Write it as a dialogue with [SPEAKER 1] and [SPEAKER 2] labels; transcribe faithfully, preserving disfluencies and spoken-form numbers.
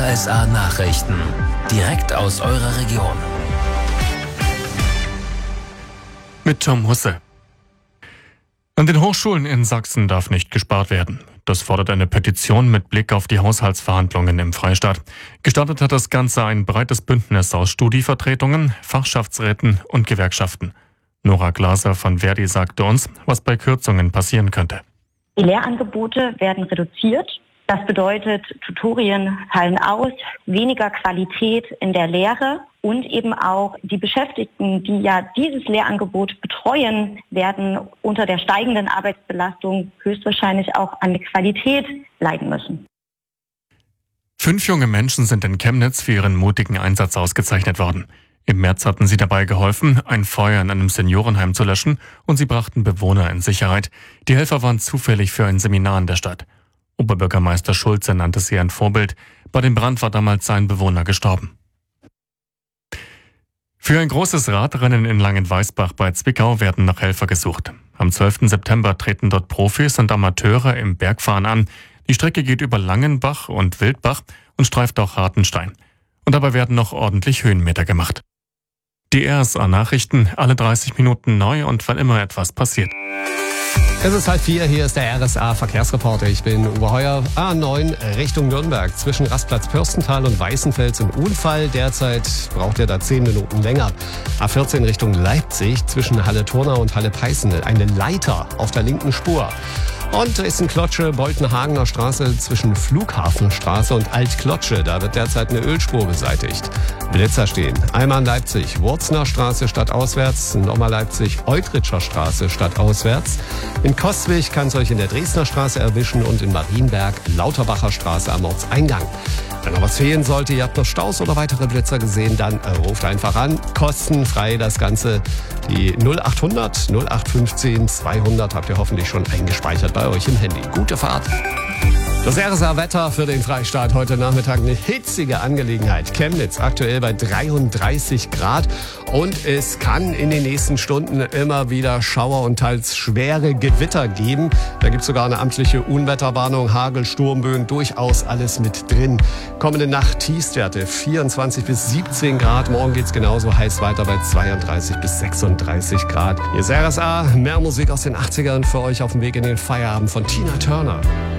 [SPEAKER 1] R S A Nachrichten. Direkt aus eurer Region.
[SPEAKER 2] Mit Tom Husse. An den Hochschulen in Sachsen darf nicht gespart werden. Das fordert eine Petition mit Blick auf die Haushaltsverhandlungen im Freistaat. Gestartet hat das Ganze ein breites Bündnis aus Studievertretungen, Fachschaftsräten und Gewerkschaften. Nora Glaser von Verdi sagte uns, was bei Kürzungen passieren könnte.
[SPEAKER 3] Die Lehrangebote werden reduziert. Das bedeutet, Tutorien fallen aus, weniger Qualität in der Lehre und eben auch die Beschäftigten, die ja dieses Lehrangebot betreuen, werden unter der steigenden Arbeitsbelastung höchstwahrscheinlich auch an der Qualität leiden müssen.
[SPEAKER 2] Fünf junge Menschen sind in Chemnitz für ihren mutigen Einsatz ausgezeichnet worden. Im März hatten sie dabei geholfen, ein Feuer in einem Seniorenheim zu löschen, und sie brachten Bewohner in Sicherheit. Die Helfer waren zufällig für ein Seminar in der Stadt. Oberbürgermeister Schulze nannte sie ein Vorbild. Bei dem Brand war damals sein Bewohner gestorben. Für ein großes Radrennen in Langenweisbach bei Zwickau werden noch Helfer gesucht. Am zwölften September treten dort Profis und Amateure im Bergfahren an. Die Strecke geht über Langenbach und Wildbach und streift auch Hartenstein. Und dabei werden noch ordentlich Höhenmeter gemacht. Die R S A Nachrichten, alle dreißig Minuten neu und wann immer etwas passiert.
[SPEAKER 4] Es ist halb vier, hier ist der R S A Verkehrsreporter. Ich bin Uwe Heuer, A neun Richtung Nürnberg. Zwischen Rastplatz Pürstental und Weißenfels ein Unfall. Derzeit braucht er da zehn Minuten länger. A vierzehn Richtung Leipzig zwischen Halle-Turna und Halle-Peißenel. Eine Leiter auf der linken Spur. Und Dresden-Klotsche, Boltenhagener Straße zwischen Flughafenstraße und Alt-Klotsche. Da wird derzeit eine Ölspur beseitigt. Blitzer stehen. Einmal in Leipzig, Wurzner Straße stadtauswärts, nochmal Leipzig, Eutritscher Straße stadtauswärts. In Kostwig kann es euch in der Dresdner Straße erwischen und in Marienberg, Lauterbacher Straße am Ortseingang. Wenn noch was fehlen sollte, ihr habt noch Staus oder weitere Blitzer gesehen, dann ruft einfach an. Kostenfrei das Ganze. Die null achthundert null acht fünfzehn zweihundert habt ihr hoffentlich schon eingespeichert bei euch im Handy. Gute Fahrt. Das R S A-Wetter für den Freistaat heute Nachmittag eine hitzige Angelegenheit. Chemnitz aktuell bei dreiunddreißig Grad und es kann in den nächsten Stunden immer wieder Schauer und teils schwere Gewitter geben. Da gibt es sogar eine amtliche Unwetterwarnung, Hagel, Sturmböen, durchaus alles mit drin. Kommende Nacht Tiefstwerte vierundzwanzig bis siebzehn Grad. Morgen geht's genauso heiß weiter bei zweiunddreißig bis sechsunddreißig Grad. Hier ist R S A, mehr Musik aus den achtzigern für euch auf dem Weg in den Feierabend von Tina Turner.